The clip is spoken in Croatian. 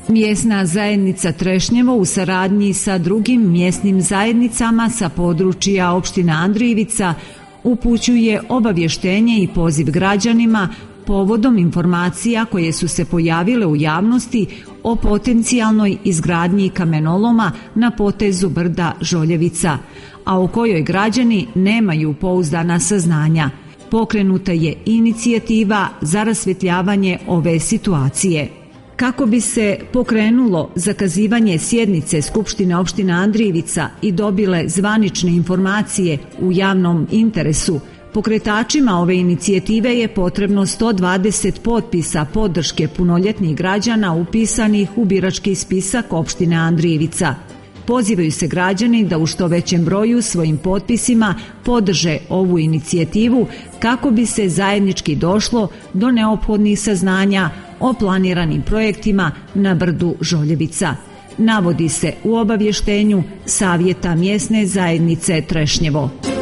Mjesna zajednica Trešnjevo u saradnji sa drugim mjesnim zajednicama sa područja opštine Andrijevica upućuje obavještenje i poziv građanima povodom informacija koje su se pojavile u javnosti o potencijalnoj izgradnji kamenoloma na potezu brda Žoljevica, a o kojoj građani nemaju pouzdana saznanja. Pokrenuta je inicijativa za rasvjetljavanje ove situacije. Kako bi se pokrenulo zakazivanje sjednice Skupštine opštine Andrijevica i dobile zvanične informacije u javnom interesu, pokretačima ove inicijative je potrebno 120 potpisa podrške punoljetnih građana upisanih u birački spisak opštine Andrijevica. Pozivaju se građani da u što većem broju svojim potpisima podrže ovu inicijativu kako bi se zajednički došlo do neophodnih saznanja o planiranim projektima na brdu Žoljevica. Navodi se u obavještenju Savjeta mjesne zajednice Trešnjevo.